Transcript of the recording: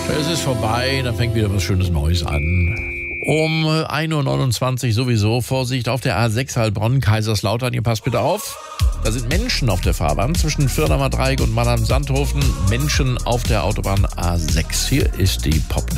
Es ist vorbei, da fängt wieder was Schönes Neues an. Um 1.29 Uhr sowieso, Vorsicht auf der A6 Heilbronn, Kaiserslautern, ihr passt bitte auf. Da sind Menschen auf der Fahrbahn zwischen Firdamer Dreieck und Mannheim-Sandhofen. Menschen auf der Autobahn A6. Hier ist die Pop